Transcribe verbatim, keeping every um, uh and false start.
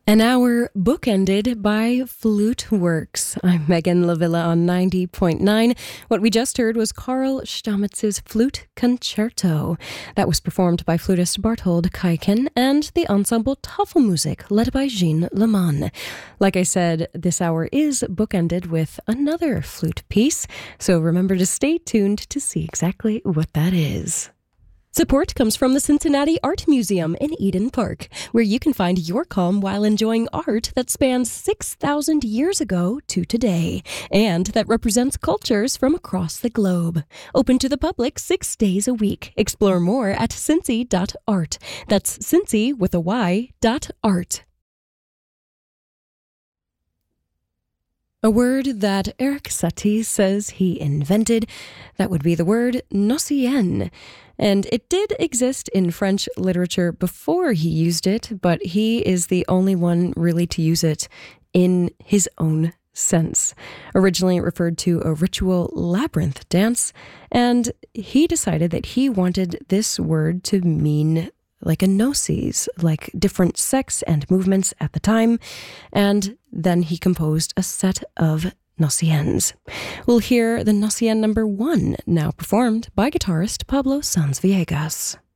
An hour bookended by Flute Works. I'm Megan Lavilla on ninety point nine. What we just heard was Karl Stammetz's Flute Concerto. That was performed by flutist Barthold Kaiken and the ensemble Tafelmusik, led by Jean Leman. Like I said, this hour is bookended with another flute piece, so remember to stay tuned to see exactly what that is. Support comes from the Cincinnati Art Museum in Eden Park, where you can find your calm while enjoying art that spans six thousand years ago to today, and that represents cultures from across the globe. Open to the public six days a week. Explore more at cincy dot art. That's Cincy with a Y dot art. A word that Eric Satie says he invented, that would be the word nocien. And it did exist in French literature before he used it, but he is the only one really to use it in his own sense. Originally it referred to a ritual labyrinth dance, and he decided that he wanted this word to mean like a gnosis, like different sex and movements at the time, and then he composed a set of nociens. We'll hear the nocien number one, now performed by guitarist Pablo Sanz Villegas.